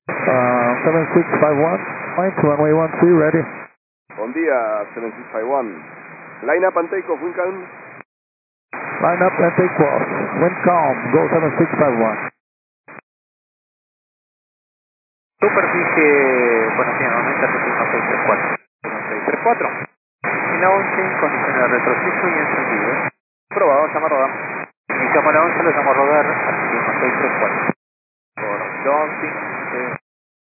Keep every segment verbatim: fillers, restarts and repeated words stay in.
Uh, seven six five one, Mike, runway one three, ready. Buen día, seven six five one. Line up and take off, wind calm. Line up and take off. Wind calm, go seven six five one. Superficie, bueno, tiene aumenta uno seis tres cuatro. uno seis tres cuatro. Y la once en condiciones de retroceso y encendido. Probado, llama a rodar. Iniciamos la once, lo llamo a rodar, así que uno seis tres cuatro. Por dos cinco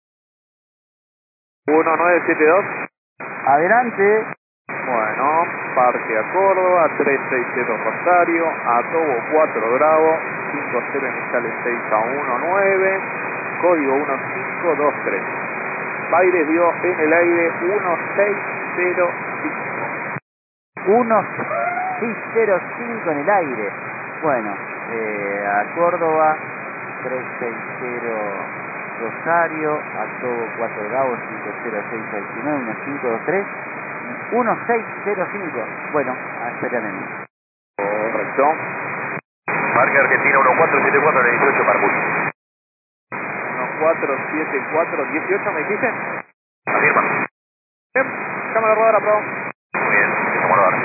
uno nueve siete dos. Adelante. Bueno, parque a Córdoba, tres seis cero Rosario, a Tobo cuatro Bravo, cinco cero iniciales seis a uno nueve, código uno cinco dos tres. Baires dio en el aire uno seis cero cinco. uno seis cero cinco en el aire. Bueno, eh, a Córdoba, tres seis cero Rosario, a Tobo cuatro Bravo, cinco cero seis nueve, uno cinco dos tres. uno seis cero cinco. Bueno, espérenme. Correcto. Parque Argentina uno cuatro siete cuatro dieciocho Marcus. uno cuatro siete cuatro dieciocho, ¿me dijiste? Afirma. Bien, cámara rodar, aprobado. Muy bien, empezamos a rodar.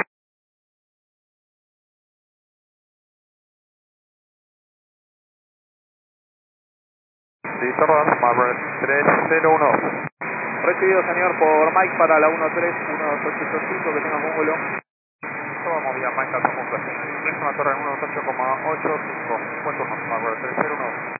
Listo, rodar. Marvel tres cero uno. Recibido, señor, por Mike para la uno tres uno dos ocho ocho cinco, que tenga un vuelo. Vamos vía Mike a Conjunto. Es una torre en uno dos ocho coma ocho cinco. Buen turno, Marvel tres cero uno.